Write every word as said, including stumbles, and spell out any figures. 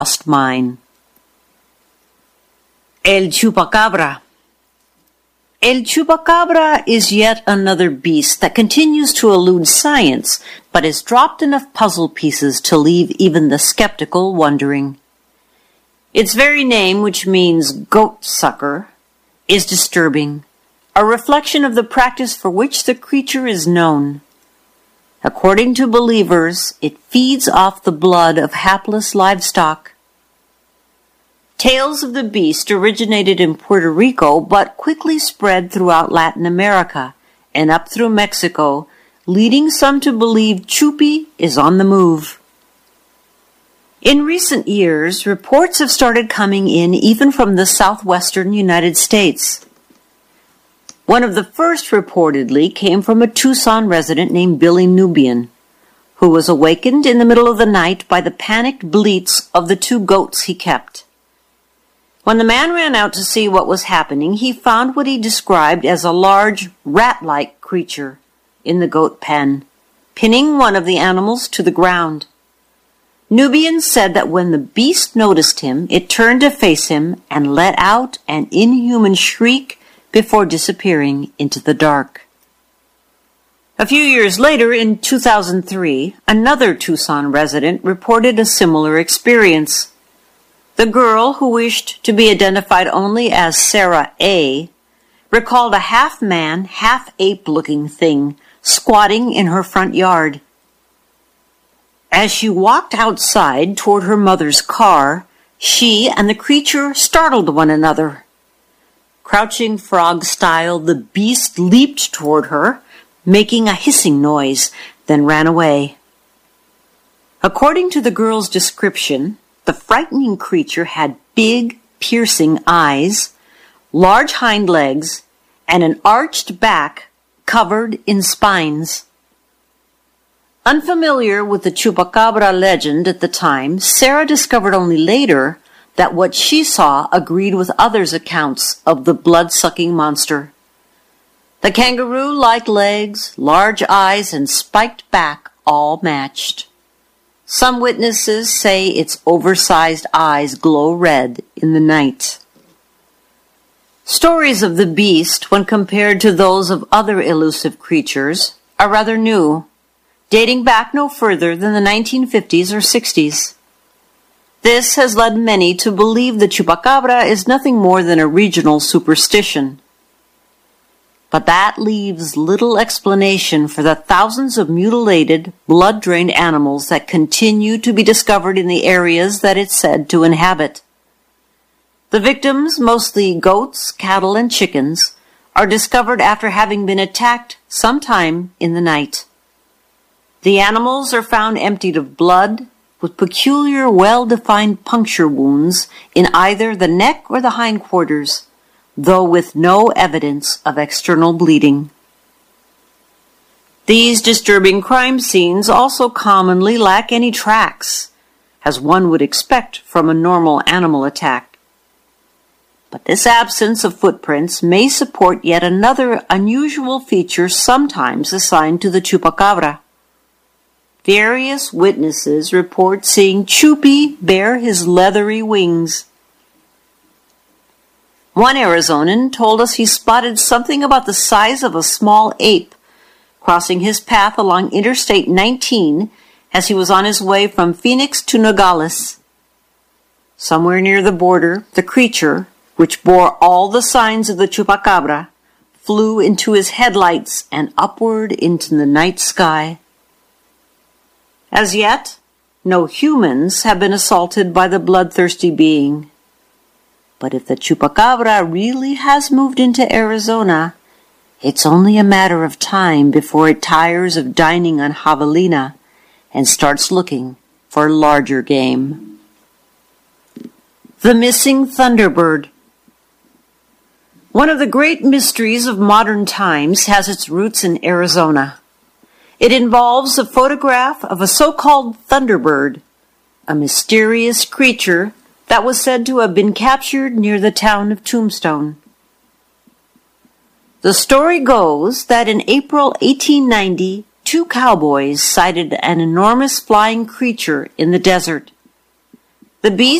lost mine. El Chupacabra. El Chupacabra is yet another beast that continues to elude science, but has dropped enough puzzle pieces to leave even the skeptical wondering. Its very name, which means goat sucker, is disturbing, a reflection of the practice for which the creature is known. According to believers, it feeds off the blood of hapless livestock. Tales of the beast originated in Puerto Rico but quickly spread throughout Latin America and up through Mexico, leading some to believe Chupi is on the move. In recent years, reports have started coming in even from the southwestern United States. One of the first reportedly came from a Tucson resident named Billy Nubian, who was awakened in the middle of the night by the panicked bleats of the two goats he kept. When the man ran out to see what was happening, he found what he described as a large, rat-like creature in the goat pen, pinning one of the animals to the ground. Nubian said that when the beast noticed him, it turned to face him and let out an inhuman shriek before disappearing into the dark. A few years later, in two thousand three, another Tucson resident reported a similar experience. The girl, who wished to be identified only as Sarah A., recalled a half-man, half-ape-looking thing squatting in her front yard. As she walked outside toward her mother's car, she and the creature startled one another. Crouching frog style, the beast leaped toward her, making a hissing noise, then ran away. According to the girl's description, the frightening creature had big, piercing eyes, large hind legs, and an arched back covered in spines. Unfamiliar with the Chupacabra legend at the time, Sarah discovered only later that what she saw agreed with others' accounts of the blood-sucking monster. The kangaroo-like legs, large eyes, and spiked back all matched. Some witnesses say its oversized eyes glow red in the night. Stories of the beast, when compared to those of other elusive creatures, are rather new, dating back no further than the nineteen fifties or sixties. This has led many to believe the Chupacabra is nothing more than a regional superstition. But that leaves little explanation for the thousands of mutilated, blood-drained animals that continue to be discovered in the areas that it's said to inhabit. The victims, mostly goats, cattle, and chickens, are discovered after having been attacked sometime in the night. The animals are found emptied of blood, with peculiar, well-defined puncture wounds in either the neck or the hindquarters, though with no evidence of external bleeding. These disturbing crime scenes also commonly lack any tracks, as one would expect from a normal animal attack. But this absence of footprints may support yet another unusual feature sometimes assigned to the Chupacabra. Various witnesses report seeing Chupi bare his leathery wings. One Arizonan told us he spotted something about the size of a small ape crossing his path along Interstate nineteen as he was on his way from Phoenix to Nogales. Somewhere near the border, the creature, which bore all the signs of the Chupacabra, flew into his headlights and upward into the night sky. As yet, no humans have been assaulted by the bloodthirsty being. But if the Chupacabra really has moved into Arizona, it's only a matter of time before it tires of dining on javelina and starts looking for larger game. The Missing Thunderbird. One of the great mysteries of modern times has its roots in Arizona. It involves a photograph of a so-called thunderbird, a mysterious creature that was said to have been captured near the town of Tombstone. The story goes that in April eighteen ninety, two cowboys sighted an enormous flying creature in the desert. The bee